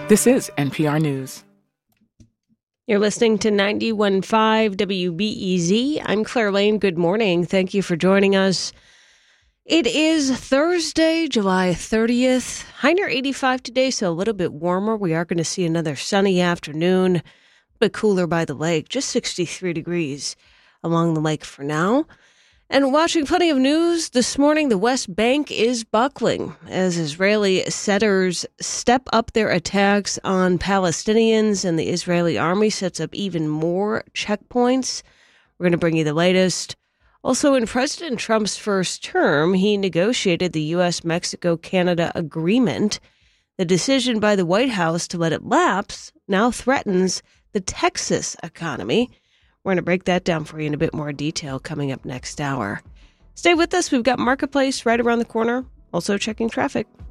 This is NPR News. You're listening to 91.5 WBEZ. I'm Claire Lane. Good morning. Thank you for joining us. It is Thursday, July 30th. High near 85 today, so a little bit warmer. We are going to see another sunny afternoon, but cooler by the lake, just 63 degrees along the lake for now. And watching plenty of news this morning, the West Bank is buckling as Israeli setters step up their attacks on Palestinians, and the Israeli army sets up even more checkpoints. We're going to bring you the latest. Also, in President Trump's first term, he negotiated the U.S.-Mexico-Canada agreement. The decision by the White House to let it lapse now threatens the Texas economy. We're going to break that down for you in a bit more detail coming up next hour. Stay with us. We've got Marketplace right around the corner. Also checking traffic.